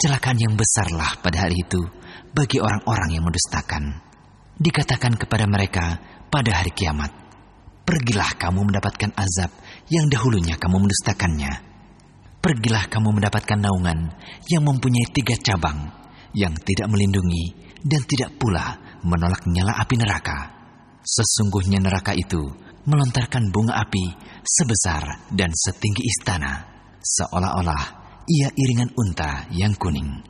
Kecelakaan yang besarlah pada hari itu bagi orang-orang yang mendustakan. Dikatakan kepada mereka pada hari kiamat, pergilah kamu mendapatkan azab yang dahulunya kamu mendustakannya. Pergilah kamu mendapatkan naungan yang mempunyai 3 cabang, yang tidak melindungi dan tidak pula menolak nyala api neraka. Sesungguhnya neraka itu melontarkan bunga api sebesar dan setinggi istana, seolah-olah ia iringan unta yang kuning.